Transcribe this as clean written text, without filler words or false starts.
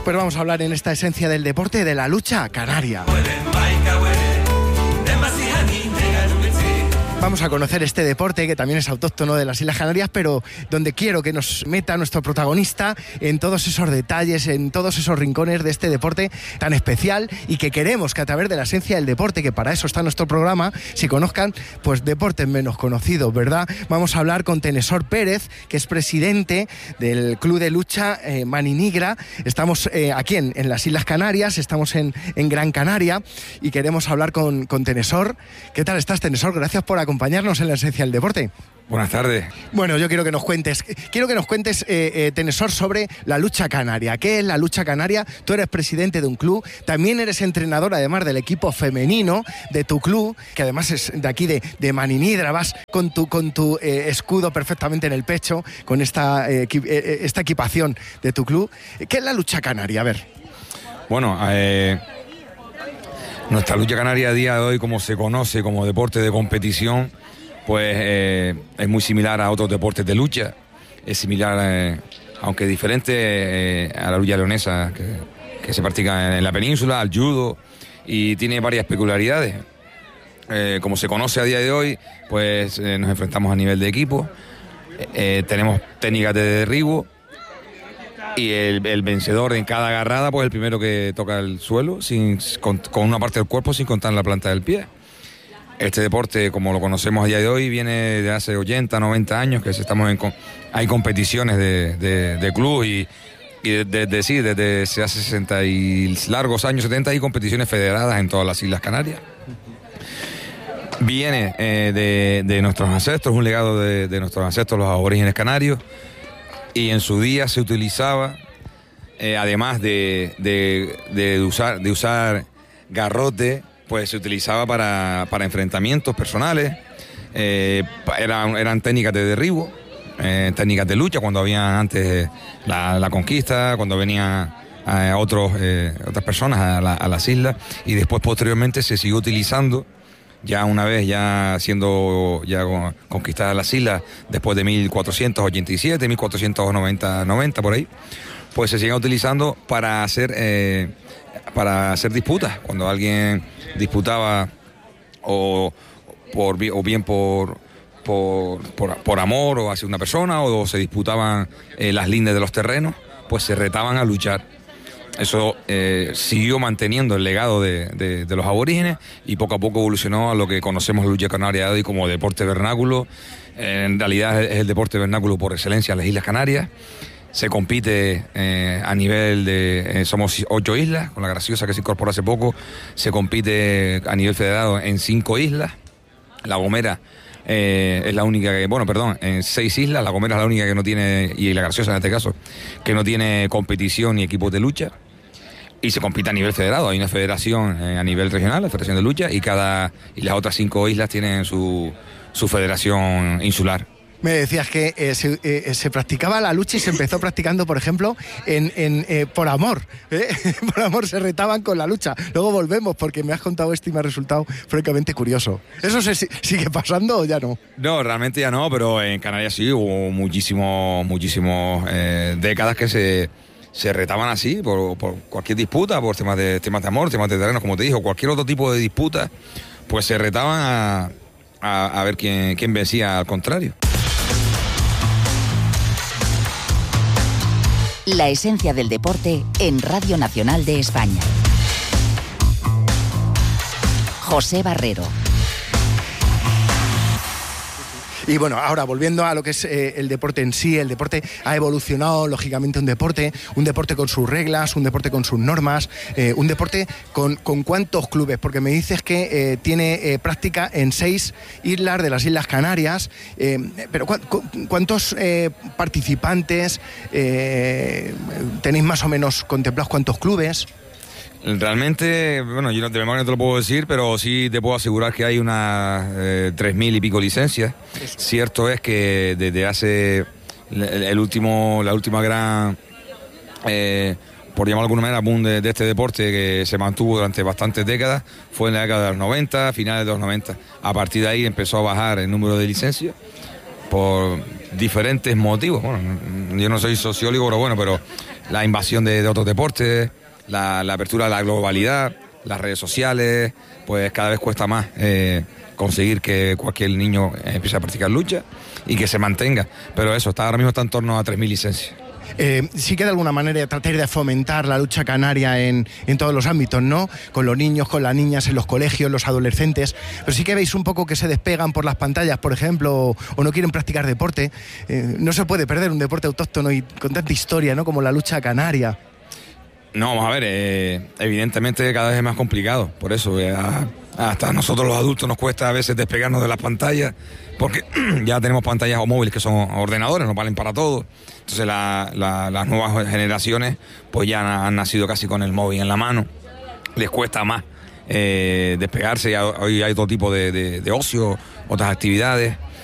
Pues vamos a hablar en esta esencia del deporte de la lucha canaria. Vamos a conocer este deporte que también es autóctono de las Islas Canarias, pero donde quiero que nos meta nuestro protagonista en todos esos detalles, en todos esos rincones de este deporte tan especial y que queremos que a través de la esencia del deporte, que para eso está nuestro programa, se conozcan pues deportes menos conocidos, ¿verdad? Vamos a hablar con Tenesor Pérez, que es presidente del Club de Lucha Maninigra. Estamos aquí en las Islas Canarias, estamos en Gran Canaria y queremos hablar con Tenesor. ¿Qué tal estás, Tenesor? Gracias por acompañarnos en la esencia del deporte. Buenas tardes. Bueno, yo quiero que nos cuentes, Tenesor, sobre la lucha canaria. ¿Qué es la lucha canaria? Tú eres presidente de un club, también eres entrenador, además del equipo femenino de tu club, que además es de aquí de Maninidra. Vas con tu escudo perfectamente en el pecho, con esta equipación de tu club. ¿Qué es la lucha canaria? A ver. Bueno, nuestra lucha canaria a día de hoy, como se conoce como deporte de competición, pues es muy similar a otros deportes de lucha. Es similar, aunque diferente, a la lucha leonesa que se practica en la península, al judo, y tiene varias peculiaridades. Como se conoce a día de hoy, pues nos enfrentamos a nivel de equipo, tenemos técnicas de derribo, y el vencedor en cada agarrada, pues el primero que toca el suelo con una parte del cuerpo sin contar la planta del pie. Este deporte, como lo conocemos a día de hoy, viene de hace 80, 90 años que hay competiciones de club y desde hace 60 y largos años, 70, hay competiciones federadas en todas las Islas Canarias. Viene de nuestros ancestros, un legado de nuestros ancestros, los aborígenes canarios. Y en su día se utilizaba, además de usar garrote, pues se utilizaba para enfrentamientos personales. Eran técnicas de derribo, técnicas de lucha, cuando había antes la conquista, cuando venían otras personas a las islas, y después posteriormente se siguió utilizando. Ya una vez siendo conquistadas las islas, después de 1487, 1490 por ahí, pues se siguen utilizando para hacer disputas. Cuando alguien disputaba o bien por amor o hacia una persona, o se disputaban las lindes de los terrenos, pues se retaban a luchar. Eso siguió manteniendo el legado de los aborígenes y poco a poco evolucionó a lo que conocemos la lucha canaria hoy como deporte vernáculo. En realidad es el deporte vernáculo por excelencia en las Islas Canarias. Se compite a nivel somos 8 islas, con la Graciosa que se incorporó hace poco. Se compite a nivel federado en 5 islas. La Gomera es la única en 6 islas. La Gomera es la única que no tiene, y la Graciosa en este caso, que no tiene competición ni equipos de lucha. Y se compite a nivel federado. Hay una federación a nivel regional, la Federación de Lucha, y las otras 5 islas tienen su federación insular. Me decías que se practicaba la lucha y se empezó practicando, por ejemplo, por amor. Por amor se retaban con la lucha. Luego volvemos, porque me has contado esto y me ha resultado francamente curioso. ¿Eso sigue pasando o ya no? No, realmente ya no, pero en Canarias sí hubo muchísimos décadas que se retaban así por cualquier disputa, por temas de amor, temas de terrenos, como te dije, o cualquier otro tipo de disputa, pues se retaban a ver quién vencía al contrario. La esencia del deporte en Radio Nacional de España. José Barrero. Y bueno, ahora volviendo a lo que es el deporte en sí, el deporte ha evolucionado, lógicamente, un deporte con sus reglas, un deporte con sus normas, un deporte con ¿cuántos clubes? Porque me dices que tiene práctica en 6 islas de las Islas Canarias, pero ¿cuántos participantes tenéis más o menos contemplados? ¿Cuántos clubes? Realmente, bueno, yo de memoria no te lo puedo decir, pero sí te puedo asegurar que hay unas 3.000 y pico licencias. Eso. Cierto es que desde hace la última gran, por llamarlo de alguna manera, boom de este deporte que se mantuvo durante bastantes décadas, fue en la década de los 90, finales de los 90. A partir de ahí empezó a bajar el número de licencias por diferentes motivos. Bueno, yo no soy sociólogo, pero la invasión de otros deportes, la apertura de la globalidad, las redes sociales, pues cada vez cuesta más conseguir que cualquier niño empiece a practicar lucha y que se mantenga. Pero eso, ahora mismo está en torno a 3.000 licencias. Sí que de alguna manera tratar de fomentar la lucha canaria en todos los ámbitos, ¿no? Con los niños, con las niñas, en los colegios, los adolescentes. Pero sí que veis un poco que se despegan por las pantallas, por ejemplo, o no quieren practicar deporte. No se puede perder un deporte autóctono y con tanta historia, ¿no? Como la lucha canaria. No, vamos a ver, evidentemente cada vez es más complicado. Por eso, hasta a nosotros los adultos nos cuesta a veces despegarnos de las pantallas, porque ya tenemos pantallas o móviles que son ordenadores, nos valen para todo. Entonces las nuevas generaciones pues ya han nacido casi con el móvil en la mano, les cuesta más despegarse. Hoy hay otro tipo de ocio, otras actividades.